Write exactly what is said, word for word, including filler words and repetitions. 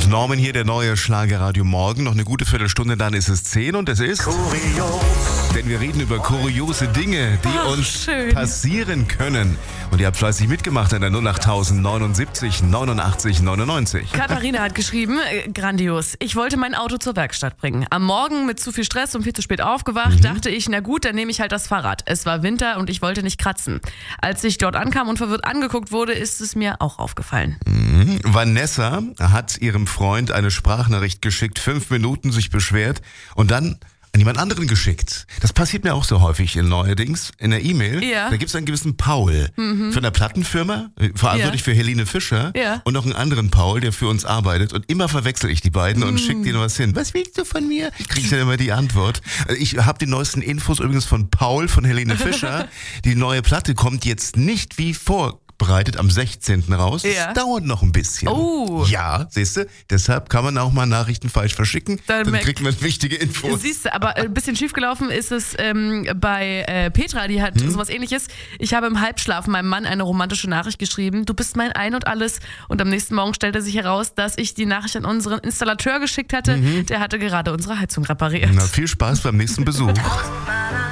und Norman hier, der neue Schlagerradio Morgen. Noch eine gute Viertelstunde, dann ist es zehn und es ist... Kurios. Denn wir reden über kuriose Dinge, die Ach, uns schön. passieren können. Und ihr habt fleißig mitgemacht in der null acht neunundsiebzig neunundachtzig neunundneunzig. Katharina hat geschrieben, äh, grandios. Ich wollte mein Auto zur Werkstatt bringen. Am Morgen mit zu viel Stress und viel zu spät aufgewacht, Mhm. dachte ich, na gut, dann nehme ich halt das Fahrrad. Es war Winter und ich wollte nicht kratzen. Als ich dort ankam und verwirrt angeguckt wurde, ist es mir auch aufgefallen. Mhm. Vanessa hat ihrem Freund eine Sprachnachricht geschickt, fünf Minuten sich beschwert und dann an jemand anderen geschickt. Das passiert mir auch so häufig in neuerdings. In der E-Mail, Ja. da gibt es einen gewissen Paul von einer Plattenfirma, äh, verantwortlich Ja. für Helene Fischer Ja. und noch einen anderen Paul, der für uns arbeitet. Und immer verwechsel ich die beiden und schicke denen was hin. Was willst du von mir? Krieg ich dann immer die Antwort. Ich habe die neuesten Infos übrigens von Paul von Helene Fischer. Die neue Platte kommt jetzt nicht wie vor. Bereitet am sechzehnten raus. Ja. Das dauert noch ein bisschen. Oh. Ja, siehst du? Deshalb kann man auch mal Nachrichten falsch verschicken. Dann Dann, merkt- kriegt man wichtige Infos. Siehst du, aber ein bisschen schiefgelaufen ist es ähm, bei äh, Petra, die hat sowas ähnliches. Ich habe im Halbschlaf meinem Mann eine romantische Nachricht geschrieben. Du bist mein Ein und Alles. Und am nächsten Morgen stellte sich heraus, dass ich die Nachricht an unseren Installateur geschickt hatte. Der hatte gerade unsere Heizung repariert. Na, viel Spaß beim nächsten Besuch.